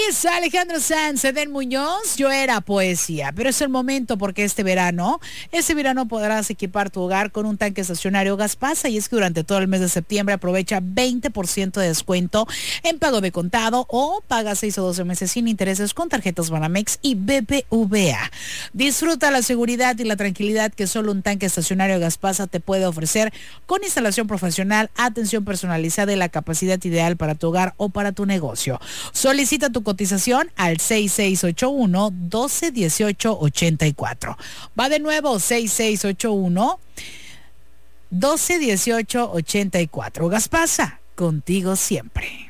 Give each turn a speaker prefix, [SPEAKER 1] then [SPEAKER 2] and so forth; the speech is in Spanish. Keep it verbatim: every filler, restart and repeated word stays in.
[SPEAKER 1] es Alejandro Sanz, Eden Muñoz. Yo era poesía, pero es el momento porque este verano, este verano podrás equipar tu hogar con un tanque estacionario Gaspasa, y es que durante todo el mes de septiembre aprovecha veinte por ciento de descuento en pago de contado o paga seis o doce meses sin intereses con tarjetas Banamex y B B V A. Disfruta la seguridad y la tranquilidad que solo un tanque estacionario Gaspasa te puede ofrecer, con instalación profesional, atención personalizada y la capacidad ideal para tu hogar o para tu negocio. Solicita tu cotización al seis seis ocho uno, uno dos uno ocho, ocho cuatro. Va de nuevo, seis seis ocho uno, uno dos uno ocho, ocho cuatro. Gaspasa, contigo siempre.